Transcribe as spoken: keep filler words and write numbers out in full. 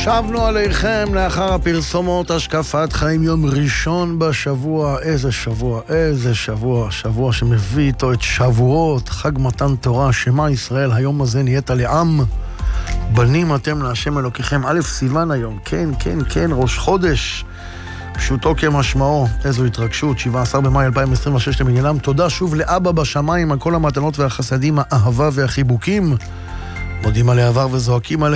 שבנו עליכם לאחר הפרסומות, השקפת חיים, יום ראשון בשבוע. איזה שבוע, איזה שבוע, שבוע שמביא איתו את שבועות, חג מתן תורה, שמה ישראל, היום הזה נהיית לעם. בנים אתם להשם אלוקיכם. א' סיוון היום, כן, כן, כן, ראש חודש, פשוטו כמשמעו. איזו התרגשות, שבעה עשר במאי אלפיים עשרים ושש למניינם. תודה שוב לאבא בשמיים על כל המתנות והחסדים, האהבה והחיבוקים. מודים על העבר וזועקים עליהם.